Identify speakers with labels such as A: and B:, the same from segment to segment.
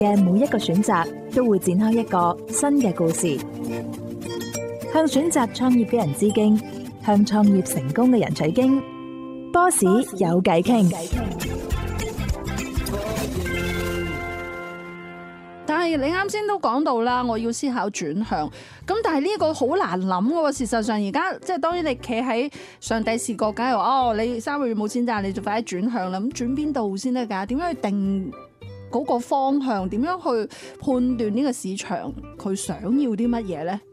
A: 嘅每一個選擇都會展開一個新嘅故事，向選擇創業嘅人致敬，向創業成功嘅人取經。Boss 有偈傾。
B: 但係你啱先都講到啦，我要思考轉向。咁但係呢個好難諗嘅喎。事實上而家即係當然你企喺上帝視角，梗係話你3個月冇錢賺，你就快啲轉向啦。咁轉邊度先得㗎？點樣去定嗰個方向？點樣去判斷呢個市場佢想要啲乜嘢咧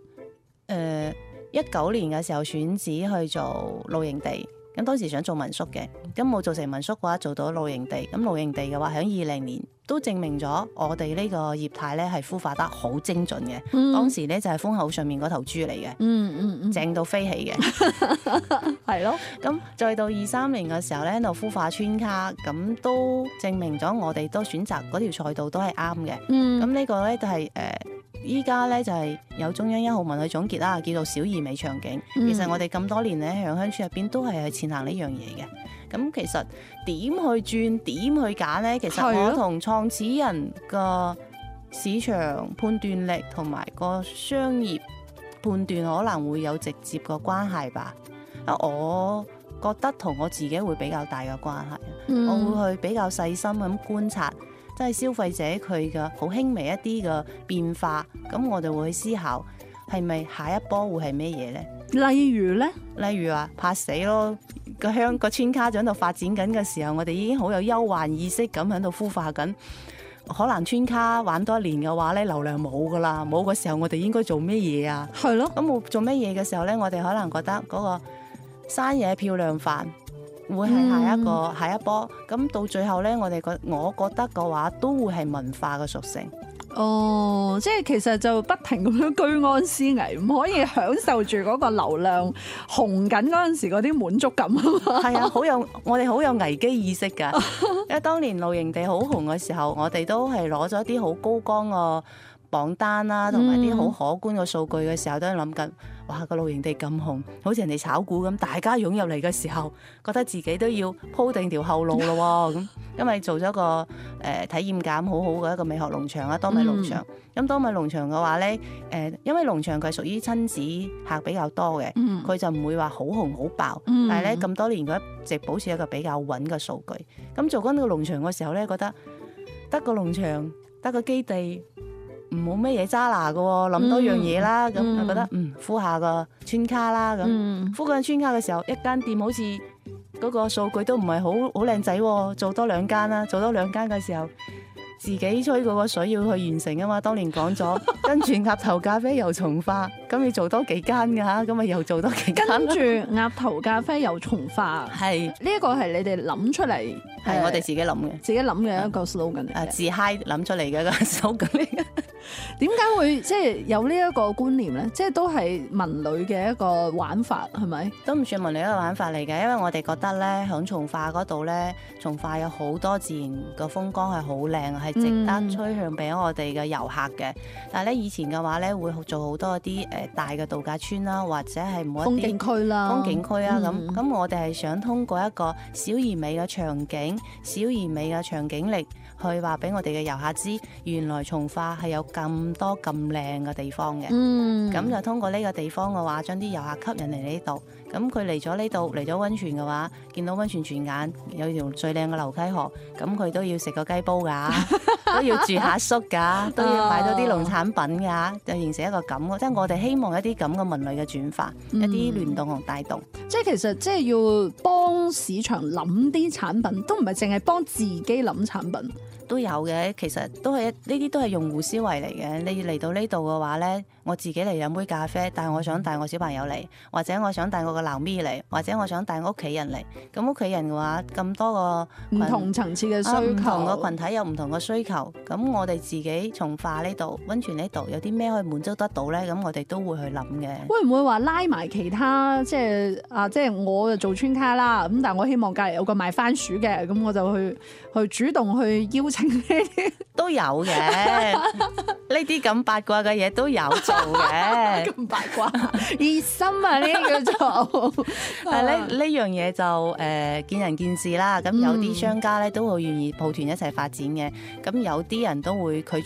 C: ？19年嘅時候選址去做露營地，咁當時想做民宿嘅，咁冇做成民宿嘅話，做到露營地。咁露營地嘅話，喺20年都證明咗我哋呢個業態咧係孵化得好精準嘅。當時咧就係風口上面嗰頭豬嚟嘅，正到飛起嘅，係咯。咁再到23年嘅時候咧，喺度孵化村卡，咁都證明咗我哋都選擇嗰條賽道都係啱嘅。咁呢個咧就係依家咧就係有中央1號文去總結啦，叫做小而美場景。其實我哋咁多年咧喺鄉村入邊都係去前行呢樣嘢嘅。咁其實點去轉、點去揀咧？其實我同創始人個市場判斷力同埋個商業判斷可能會有直接個關係吧。我覺得同我自己會比較大嘅關係。我會去比較細心咁觀察。即係消費者佢嘅好輕微一啲嘅變化，咁我哋會去思考係咪下一波會係咩嘢呢？
B: 例如
C: 話怕死咯，個村卡喺度發展緊嘅時候，我哋已經好有憂患意識咁喺度孵化緊。可能村卡玩多1年嘅話咧，流量冇噶啦，冇嘅時候我哋應該做咩嘢啊？係咯。咁冇做咩嘢嘅時候咧，我哋可能覺得嗰個山野漂亮飯會係下一波，咁到最後咧，我覺得嘅話都會係文化嘅屬性。
B: 即係其實就不停咁樣居安思危，唔可以享受住嗰個流量紅緊嗰陣時嗰啲滿足感。
C: 係啊，我哋好有危機意識㗎。因為當年露營地好紅嘅時候，我哋都係攞咗啲好高光嘅榜單啦，同埋啲好可觀嘅數據嘅時候，都係諗緊，哇，個露營地咁紅，好似人哋炒股咁，大家湧入嚟嘅時候，覺得自己都要鋪定條後路咯。咁因為做咗個體驗感好好嘅一個美學農場啦，多米農場。咁多米農場嘅話咧，因為農場佢係屬於親子客比較多嘅，佢就唔會話好紅好爆。但係咧咁多年佢一直保持一個比較穩嘅數據。咁做緊呢個農場嘅時候咧，覺得得個農場得個基地。唔冇咩嘢揸拿嘅喎，諗多樣嘢啦，咁就覺得孵下個村卡啦，咁孵緊村卡嘅時候，一間店好似嗰個數據都唔係好靚仔喎，做多2間啦，做多2間嘅時候，自己吹嗰個水要去完成啊嘛，當年講咗，跟住鴨頭咖啡又從化，咁要做多幾間㗎嚇，咁咪又做多幾間。
B: 跟住鴨頭咖啡又從化，係呢一個係你哋諗出嚟，
C: 係我哋自己諗嘅
B: 一個 slogan 嚟，
C: 自嗨諗出嚟嘅個 slogan 嚟嘅。
B: 點解會即係有呢一個觀念咧？即係都係文旅嘅一個玩法，係咪？
C: 都唔算文旅一個玩法嚟嘅，因為我哋覺得咧，響從化嗰度咧，從化有好多自然嘅風光係好靚，係值得吹向俾我哋嘅遊客嘅。但係咧以前嘅話咧，會做好多啲大嘅度假村啦，或者係冇一啲風景區啊咁。我哋係想通過一個小而美嘅場景、小而美嘅場景力，去話俾我哋嘅遊客知，原來從化係有咁多咁靚嘅地方嘅。咁就通過呢個地方嘅話，將啲遊客吸引嚟呢度。咁佢嚟咗呢度，嚟咗溫泉嘅話，見到溫泉轉眼有條最靚嘅流溪河，咁佢都要食個雞煲㗎，都要住下宿㗎，都要買到啲農產品㗎，就形成一個咁。即係我哋希望一啲咁嘅文旅嘅轉化，一啲聯動同帶動。
B: 即係其實即係要幫市場諗啲產品，都唔係淨係幫自己諗產品。
C: 都有嘅，其實都係呢啲都係用戶思維嚟嘅。你嚟到呢度嘅話呢，我自己嚟飲杯咖啡，但係我想帶我小朋友嚟，或者我想帶我個鬧咪嚟，或者我想帶我屋企人嚟。咁屋企人嘅話，咁多個
B: 唔同層次嘅需求，唔
C: 同個群體有唔同嘅需求。咁我哋自己從化呢度、溫泉呢度有啲咩可以滿足得到呢？咁我哋都會去諗嘅。
B: 會唔會話拉埋其他即係我就做村卡啦，咁但係我希望隔離有個賣番薯嘅，咁我就去主動去邀請呢啲
C: 都有嘅。呢啲咁八卦嘅嘢都有做嘅。
B: 咁八卦熱心啊！呢啲叫做
C: 呢樣嘢就見仁見智啦。咁有啲商家咧都會願意抱團一齊發展嘅，咁有啲人都會拒